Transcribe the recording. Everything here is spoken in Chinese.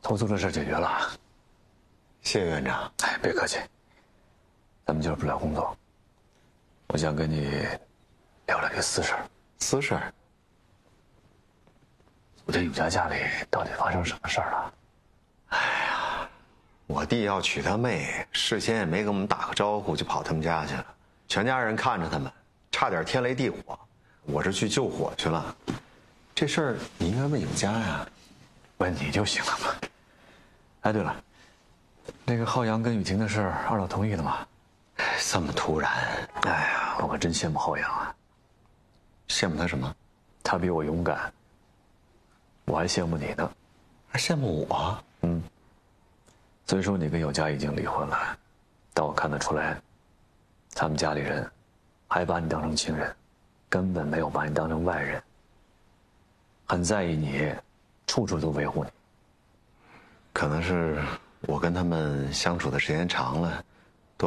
投诉的事解决了。 谢院长。 哎，别客气。咱们今儿不聊工作，我想跟你聊聊一个私事。 私事？ 昨天永佳家里到底发生什么事儿了？ 哎呀，我弟要娶他妹，事先也没跟我们打个招呼，就跑他们家去了。全家人看着他们，差点天雷地火。我是去救火去了。这事儿你应该问永佳呀， 问你就行了嘛。哎，对了，那个浩洋跟雨婷的事儿，二老同意了吗？ 这么突然？ 哎呀，我可真羡慕浩洋啊。 羡慕他什么？ 他比我勇敢。我还羡慕你呢。 还羡慕我？ 虽说你跟永佳已经离婚了，但我看得出来，他们家里人还把你当成亲人，根本没有把你当成外人，很在意你，处处都维护你。 可能是我跟他们相处的时间长了，